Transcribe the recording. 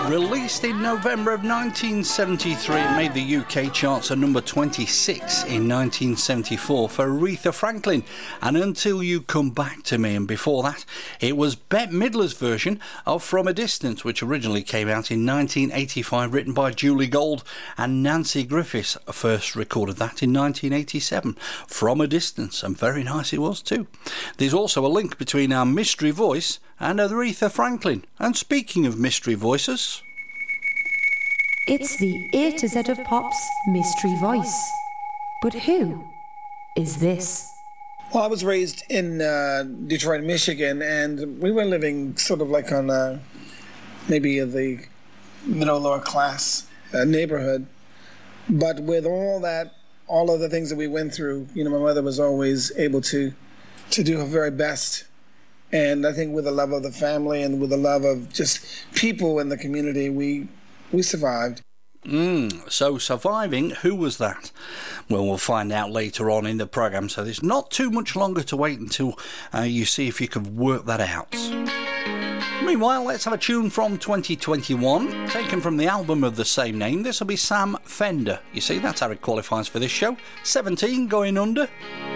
Released in November of 1973, it made the UK charts at number 26 in 1974 for Aretha Franklin and Until You Come Back to Me. And before that, it was Bette Midler's version of From a Distance, which originally came out in 1985, written by Julie Gold, and Nancy Griffiths first recorded that in 1987, From a Distance, and very nice it was too. There's also a link between our mystery voice and Aretha Franklin. And speaking of mystery voices, it's the A to Z of Pop's mystery voice. But who is this? Well, I was raised in Detroit, Michigan, and we were living sort of like on maybe the middle lower class neighborhood. But with all of the things that we went through, my mother was always able to do her very best. And I think with the love of the family and with the love of just people in the community, we survived. So surviving, who was that? Well, we'll find out later on in the programme, so there's not too much longer to wait until you see if you can work that out. Meanwhile, let's have a tune from 2021, taken from the album of the same name. This will be Sam Fender. You see, that's how it qualifies for this show. 17 going under.